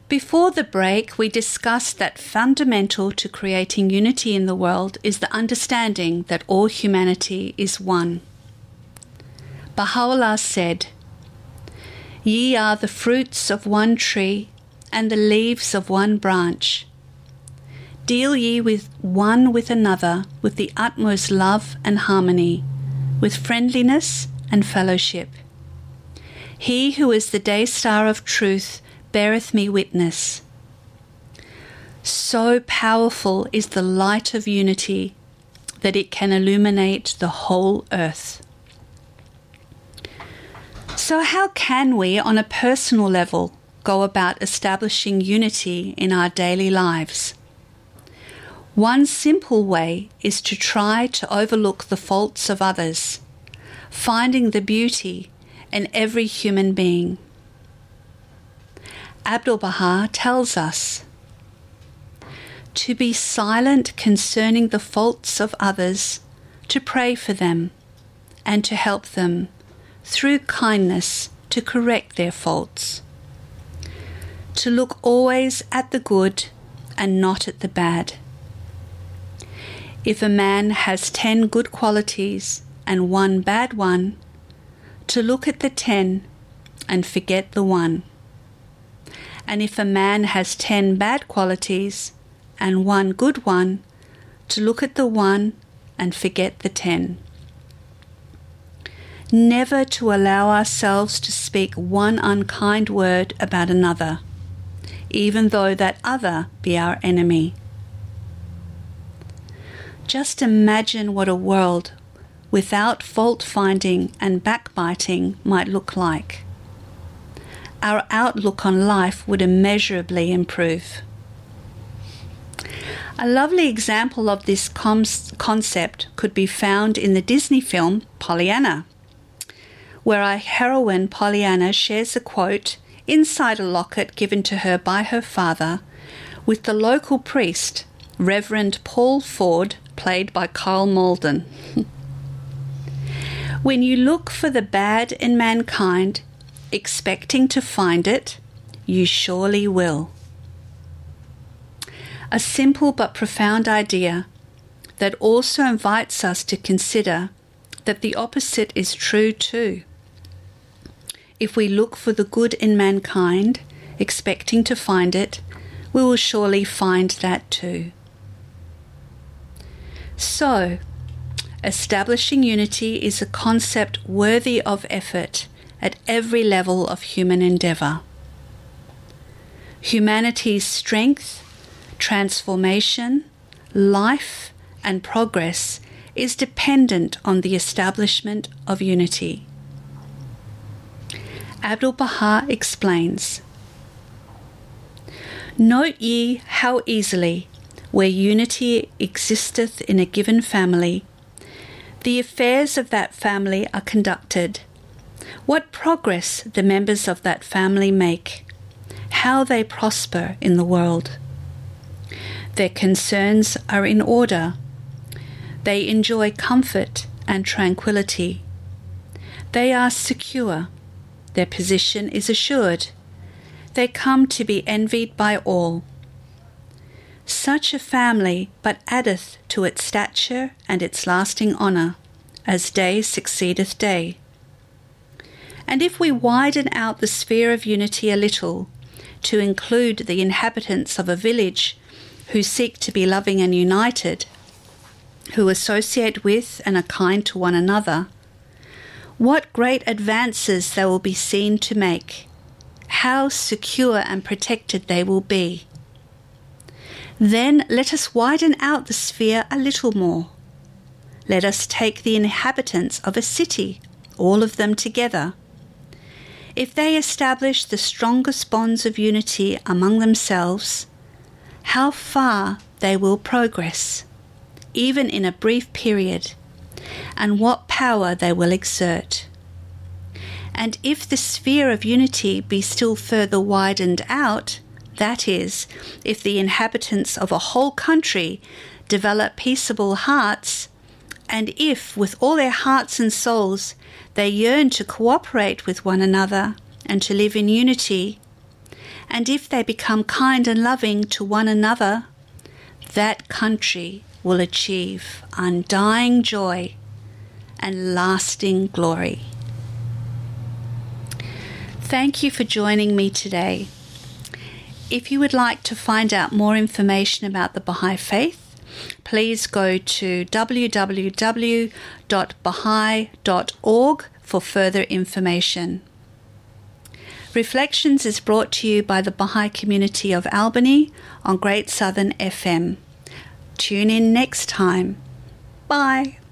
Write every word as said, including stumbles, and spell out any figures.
Before the break, we discussed that fundamental to creating unity in the world is the understanding that all humanity is one. Baha'u'llah said, "Ye are the fruits of one tree and the leaves of one branch. Deal ye with one with another with the utmost love and harmony, with friendliness and fellowship. He who is the day star of truth beareth me witness." So powerful is the light of unity that it can illuminate the whole earth. So how can we, on a personal level, go about establishing unity in our daily lives? One simple way is to try to overlook the faults of others, finding the beauty in every human being. Abdu'l-Baha tells us to be silent concerning the faults of others, to pray for them, and to help them through kindness to correct their faults. To look always at the good and not at the bad. If a man has ten good qualities and one bad one, to look at the ten and forget the one. And if a man has ten bad qualities and one good one, to look at the one and forget the ten. Never to allow ourselves to speak one unkind word about another, even though that other be our enemy. Just imagine what a world without fault-finding and backbiting might look like. Our outlook on life would immeasurably improve. A lovely example of this concept could be found in the Disney film Pollyanna, where our heroine Pollyanna shares a quote inside a locket given to her by her father with the local priest, Reverend Paul Ford, played by Kyle Malden. When you look for the bad in mankind, expecting to find it, you surely will. A simple but profound idea that also invites us to consider that the opposite is true too. If we look for the good in mankind, expecting to find it, we will surely find that too. So, establishing unity is a concept worthy of effort at every level of human endeavour. Humanity's strength, transformation, life, and progress is dependent on the establishment of unity. Abdu'l-Baha explains, "Note ye how easily, where unity existeth in a given family, the affairs of that family are conducted, what progress the members of that family make, how they prosper in the world. Their concerns are in order. They enjoy comfort and tranquility. They are secure. Their position is assured. They come to be envied by all. Such a family but addeth to its stature and its lasting honour, as day succeedeth day." And if we widen out the sphere of unity a little, to include the inhabitants of a village who seek to be loving and united, who associate with and are kind to one another, what great advances they will be seen to make, how secure and protected they will be. Then let us widen out the sphere a little more. Let us take the inhabitants of a city, all of them together. If they establish the strongest bonds of unity among themselves, how far they will progress, even in a brief period, and what power they will exert. And if the sphere of unity be still further widened out, that is, if the inhabitants of a whole country develop peaceable hearts, and if, with all their hearts and souls, they yearn to cooperate with one another and to live in unity, And if they become kind and loving to one another, that country will achieve undying joy and lasting glory. Thank you for joining me today. If you would like to find out more information about the Baha'i Faith, please go to w w w dot baha'i dot org for further information. Reflections is brought to you by the Baha'i Community of Albany on Great Southern F M. Tune in next time. Bye.